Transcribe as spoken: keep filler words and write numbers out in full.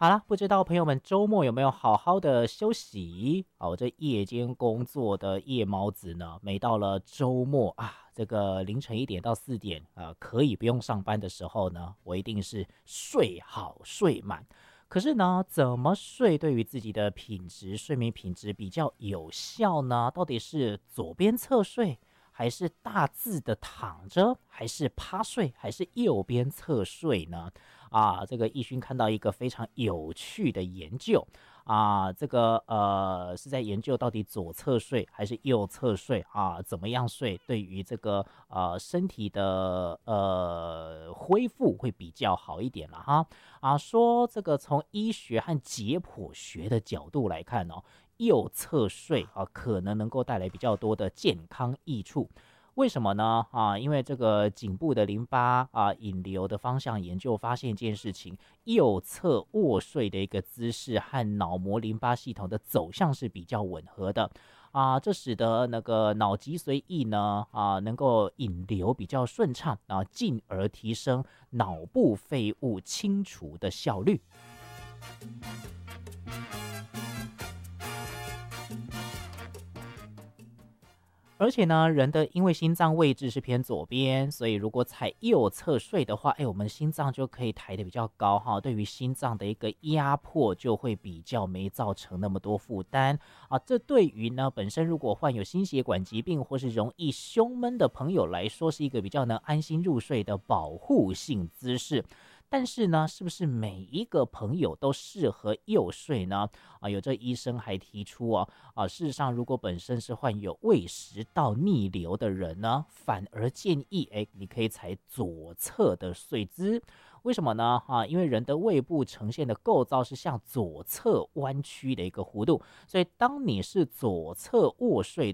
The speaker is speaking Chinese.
好啦，不知道朋友们周末有没有好好的休息？啊，我这夜间工作的夜猫子呢，每到了周末啊，这个凌晨一点到四点啊，可以不用上班的时候呢，我一定是睡好睡满。可是呢，怎么睡对于自己的品质、睡眠品质比较有效呢？到底是左边侧睡，还是大字的躺着，还是趴睡，还是右边侧睡呢？啊，这个义勋看到一个非常有趣的研究啊，这个呃是在研究到底左侧睡还是右侧睡啊，怎么样睡对于这个呃身体的呃恢复会比较好一点了哈啊，说这个从医学和解剖学的角度来看哦，右侧睡啊可能能够带来比较多的健康益处。为什么呢？啊，因为这个颈部的淋巴啊引流的方向研究发现一件事情，右侧卧睡的一个姿势和脑膜淋巴系统的走向是比较吻合的啊，这使得那个脑脊髓液呢啊能够引流比较顺畅啊，进而提升脑部废物清除的效率。而且呢，人的因为心脏位置是偏左边，所以如果踩右侧睡的话，哎，我们心脏就可以抬得比较高哈，对于心脏的一个压迫就会比较没造成那么多负担啊。这对于呢本身如果患有心血管疾病或是容易胸闷的朋友来说，是一个比较能安心入睡的保护性姿势。但是呢，是不是每一个朋友都适合右睡呢？啊，有这医生还提出哦，啊，事实上，如果本身是患有胃食道逆流的人呢，反而建议，哎，你可以采左侧的睡姿。为什么呢？啊，因为人的胃部呈现的构造是向左侧弯曲的一个弧度，所以当你是左侧卧睡